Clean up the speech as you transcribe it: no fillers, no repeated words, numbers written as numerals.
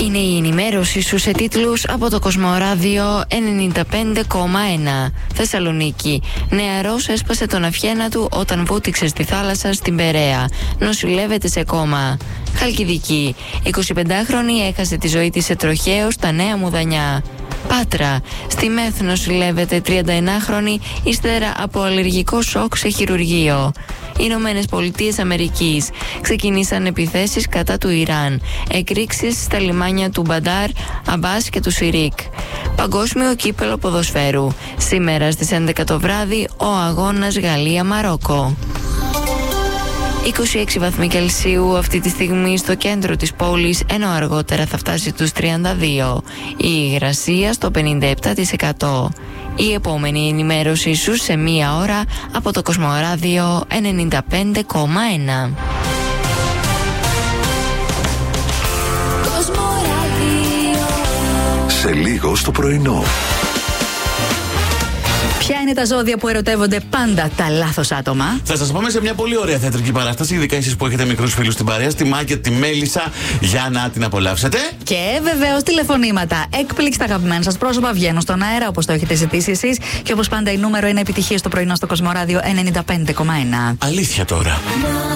Είναι η ενημέρωση σου σε τίτλους από το Κοσμοράδιο 95,1. Θεσσαλονίκη. Νεαρός έσπασε τον αυχένα του όταν βούτυξε στη θάλασσα στην Περαία. Νοσηλεύεται σε κόμμα. Χαλκιδική. 25χρονη έχασε τη ζωή της σε τροχαίο στα Νέα Μουδανιά. Πάτρα. Στη ΜΕΘ νοσηλεύεται 39χρονη ύστερα από αλλεργικό σοκ σε χειρουργείο. Ηνωμένες Πολιτείες Αμερικής. Ξεκινήσαν επιθέσεις κατά του Ιράν. Εκρήξεις στα λιμάνια του Μπαντάρ, Αμπάς και του Σιρίκ. Παγκόσμιο κύπελο ποδοσφαίρου. Σήμερα στις 11 το βράδυ ο αγώνας Γαλλία-Μαρόκο. 26 βαθμοί Κελσίου αυτή τη στιγμή στο κέντρο της πόλης, ενώ αργότερα θα φτάσει τους 32. Η υγρασία στο 57%. Η επόμενη ενημέρωση σου σε μία ώρα από το Κοσμοράδιο 95,1. Σε λίγο στο πρωινό. Ποια είναι τα ζώδια που ερωτεύονται πάντα τα λάθος άτομα? Θα σας πάμε σε μια πολύ ωραία θεατρική παράσταση, ειδικά εσείς που έχετε μικρούς φίλους στην παρέα, στη Μάκη, τη Μέλισσα, για να την απολαύσετε. Και βεβαίως τηλεφωνήματα. Έκπληξη τα αγαπημένα σας πρόσωπα βγαίνουν στον αέρα όπως το έχετε ζητήσει εσείς. Και όπως πάντα η νούμερο 1 επιτυχία στο πρωινό στο Κοσμοράδιο 95,1. Αλήθεια τώρα.